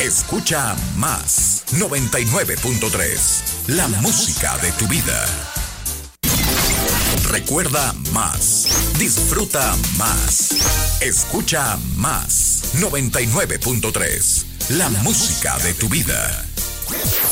Escucha más 99.3, la música de tu vida. Recuerda más, disfruta más, escucha más 99.3, la música de tu vida.